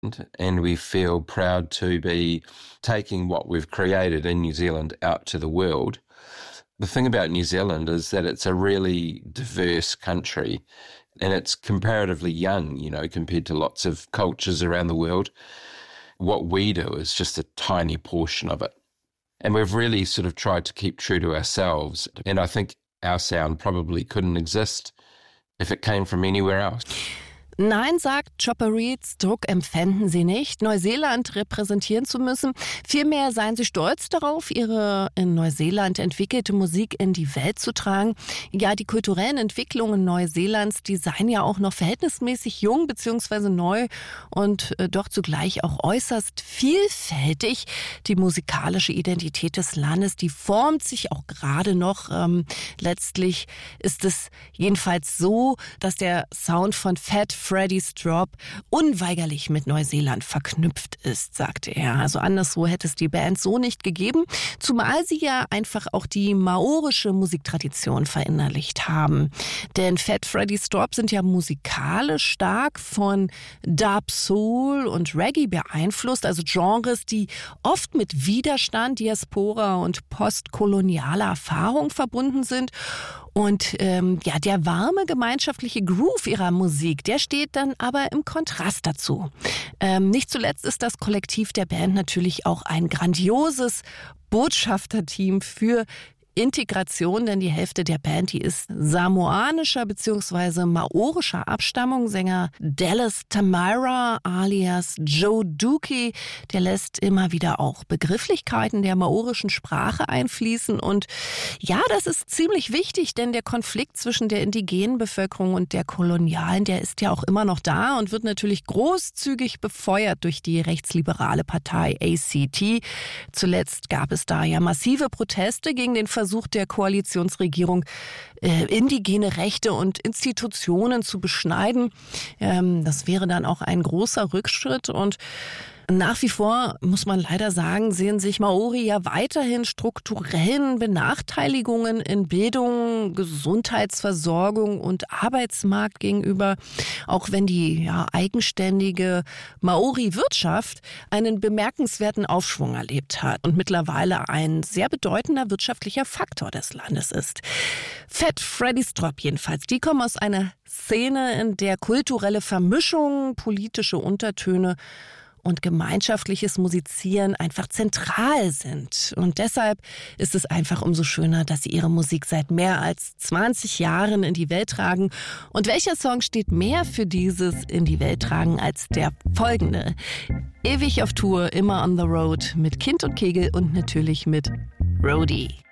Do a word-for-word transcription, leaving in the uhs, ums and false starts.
and we feel proud to be taking what we've created in New Zealand out to the world. The thing about New Zealand is that it's a really diverse country and it's comparatively young, you know, compared to lots of cultures around the world. What we do is just a tiny portion of it. And we've really sort of tried to keep true to ourselves. And I think our sound probably couldn't exist if it came from anywhere else. Nein, sagt Chopper Reads, Druck empfänden sie nicht, Neuseeland repräsentieren zu müssen. Vielmehr seien sie stolz darauf, ihre in Neuseeland entwickelte Musik in die Welt zu tragen. Ja, die kulturellen Entwicklungen Neuseelands, die seien ja auch noch verhältnismäßig jung bzw. neu und äh, doch zugleich auch äußerst vielfältig. Die musikalische Identität des Landes, die formt sich auch gerade noch. Ähm, letztlich ist es jedenfalls so, dass der Sound von Fat Freddie Strop unweigerlich mit Neuseeland verknüpft ist, sagte er. Also anderswo hätte es die Band so nicht gegeben, zumal sie ja einfach auch die maorische Musiktradition verinnerlicht haben. Denn Fat Freddie Strop sind ja musikalisch stark von Dub Soul und Reggae beeinflusst, also Genres, die oft mit Widerstand, Diaspora und postkolonialer Erfahrung verbunden sind. Und ähm, ja, der warme gemeinschaftliche Groove ihrer Musik, der steht dann aber im Kontrast dazu. Ähm, nicht zuletzt ist das Kollektiv der Band natürlich auch ein grandioses Botschafterteam für Integration, denn die Hälfte der Band, die ist samoanischer bzw. maorischer Abstammung. Sänger Dallas Tamara alias Joe Dookie, der lässt immer wieder auch Begrifflichkeiten der maorischen Sprache einfließen. Und ja, das ist ziemlich wichtig, denn der Konflikt zwischen der indigenen Bevölkerung und der kolonialen, der ist ja auch immer noch da und wird natürlich großzügig befeuert durch die rechtsliberale Partei A C T. Zuletzt gab es da ja massive Proteste gegen den Versuch der Koalitionsregierung, äh, indigene Rechte und Institutionen zu beschneiden. Ähm, das wäre dann auch ein großer Rückschritt und nach wie vor, muss man leider sagen, sehen sich Maori ja weiterhin strukturellen Benachteiligungen in Bildung, Gesundheitsversorgung und Arbeitsmarkt gegenüber, auch wenn die ja, eigenständige Maori-Wirtschaft einen bemerkenswerten Aufschwung erlebt hat und mittlerweile ein sehr bedeutender wirtschaftlicher Faktor des Landes ist. Fat Freddie Strop jedenfalls, die kommen aus einer Szene, in der kulturelle Vermischung, politische Untertöne und gemeinschaftliches Musizieren einfach zentral sind. Und deshalb ist es einfach umso schöner, dass sie ihre Musik seit mehr als zwanzig Jahren in die Welt tragen. Und welcher Song steht mehr für dieses in die Welt tragen als der folgende? Ewig auf Tour, immer on the road mit Kind und Kegel und natürlich mit Roadie.